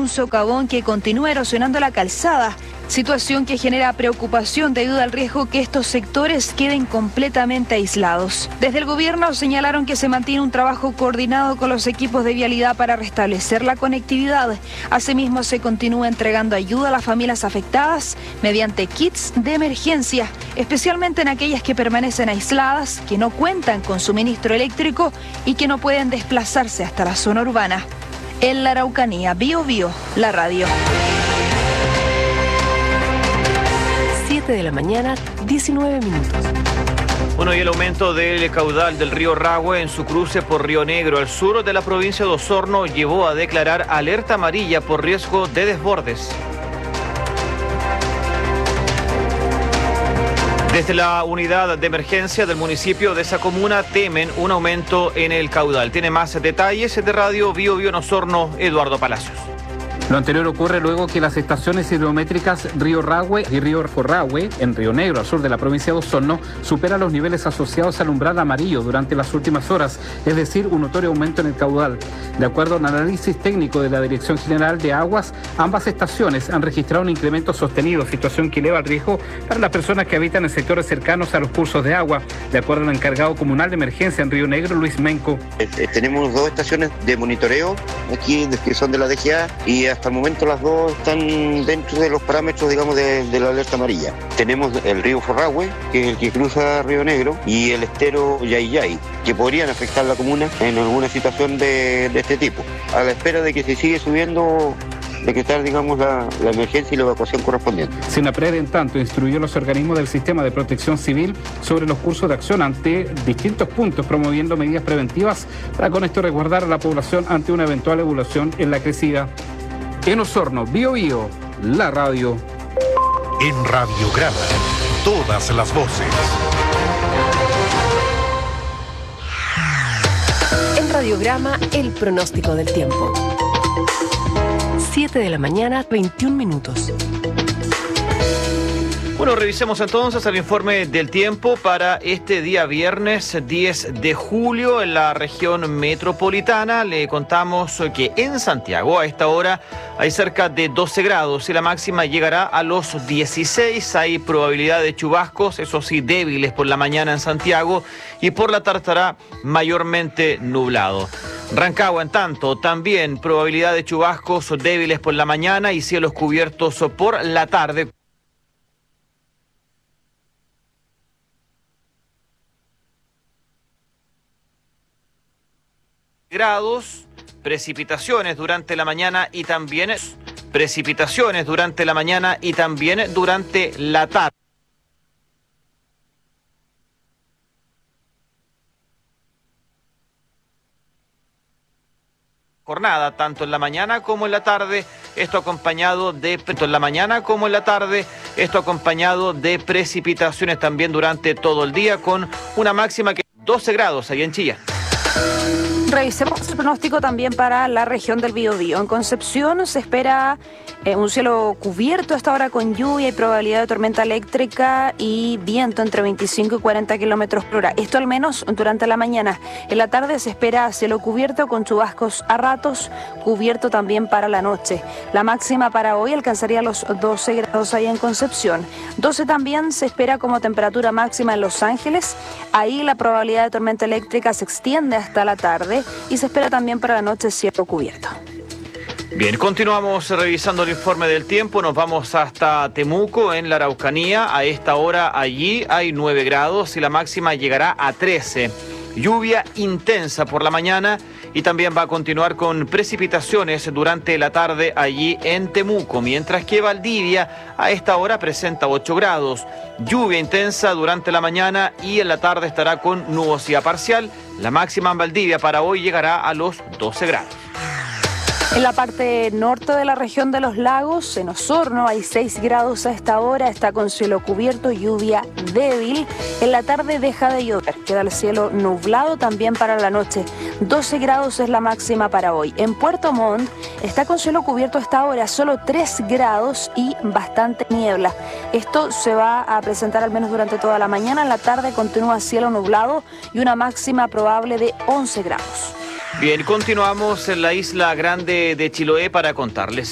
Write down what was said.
un socavón que continúa erosionando la calzada, situación que genera preocupación debido al riesgo que estos sectores queden completamente aislados. Desde el gobierno señalaron que se mantiene un trabajo coordinado con los equipos de vialidad para restablecer la conectividad. Asimismo, se continúa entregando ayuda a las familias afectadas mediante kits de emergencia, especialmente en aquellas que permanecen aisladas, que no cuentan con suministro eléctrico y que no pueden desplazarse hasta la zona urbana. En la Araucanía, Bío Bío, la radio. 7 de la mañana, 19 minutos. Bueno, y el aumento del caudal del río Rahue en su cruce por Río Negro al sur de la provincia de Osorno llevó a declarar alerta amarilla por riesgo de desbordes. Desde la unidad de emergencia del municipio de esa comuna temen un aumento en el caudal. Tiene más detalles de Radio Bío Bío en Osorno, Eduardo Palacios. Lo anterior ocurre luego que las estaciones hidrométricas Río Rahue y Río Forrahue, en Río Negro, al sur de la provincia de Osorno, superan los niveles asociados al umbral amarillo durante las últimas horas, es decir, un notorio aumento en el caudal. De acuerdo a un análisis técnico de la Dirección General de Aguas, ambas estaciones han registrado un incremento sostenido, situación que eleva el riesgo para las personas que habitan en sectores cercanos a los cursos de agua, de acuerdo al encargado comunal de emergencia en Río Negro, Luis Menco. Tenemos 2 estaciones de monitoreo aquí, que son de la DGA, y hasta el momento las 2 están dentro de los parámetros, digamos, de la alerta amarilla. Tenemos el río Forrahue, que es el que cruza Río Negro, y el estero Yayay, que podrían afectar la comuna en alguna situación de este tipo. A la espera de que se sigue subiendo, decretar, digamos, la emergencia y la evacuación correspondiente. SENAPRED, en tanto, instruyó a los organismos del sistema de protección civil sobre los cursos de acción ante distintos puntos, promoviendo medidas preventivas para con esto resguardar a la población ante una eventual evolución en la crecida. En Osorno, Bío Bío, la radio. En Radiograma, todas las voces. En Radiograma, el pronóstico del tiempo. 7 de la mañana, 21 minutos. Bueno, revisemos entonces el informe del tiempo para este día viernes 10 de julio en la región metropolitana. Le contamos que en Santiago a esta hora hay cerca de 12 grados y la máxima llegará a los 16. Hay probabilidad de chubascos, eso sí, débiles por la mañana en Santiago y por la tarde estará mayormente nublado. Rancagua, en tanto, también probabilidad de chubascos débiles por la mañana y cielos cubiertos por la tarde. Grados, precipitaciones durante la mañana y también durante la tarde. Jornada, tanto en la mañana como en la tarde, esto acompañado de precipitaciones también durante todo el día, con una máxima que 12 grados allá en Chillán. Revisemos el pronóstico también para la región del Biobío. En Concepción se espera un cielo cubierto hasta ahora con lluvia y probabilidad de tormenta eléctrica y viento entre 25 y 40 kilómetros por hora. Esto al menos durante la mañana. En la tarde se espera cielo cubierto con chubascos a ratos, cubierto también para la noche. La máxima para hoy alcanzaría los 12 grados ahí en Concepción. 12 también se espera como temperatura máxima en Los Ángeles. Ahí la probabilidad de tormenta eléctrica se extiende hasta la tarde y se espera también para la noche cielo cubierto. Bien, continuamos revisando el informe del tiempo. Nos vamos hasta Temuco, en la Araucanía. A esta hora allí hay 9 grados y la máxima llegará a 13. Lluvia intensa por la mañana y también va a continuar con precipitaciones durante la tarde allí en Temuco, mientras que Valdivia a esta hora presenta 8 grados. Lluvia intensa durante la mañana y en la tarde estará con nubosidad parcial. La máxima en Valdivia para hoy llegará a los 12 grados. En la parte norte de la región de los lagos, en Osorno, hay 6 grados a esta hora, está con cielo cubierto, lluvia débil. En la tarde deja de llover, queda el cielo nublado también para la noche. 12 grados es la máxima para hoy. En Puerto Montt está con cielo cubierto a esta hora, solo 3 grados y bastante niebla. Esto se va a presentar al menos durante toda la mañana. En la tarde continúa cielo nublado y una máxima probable de 11 grados. Bien, continuamos en la isla grande de Chiloé para contarles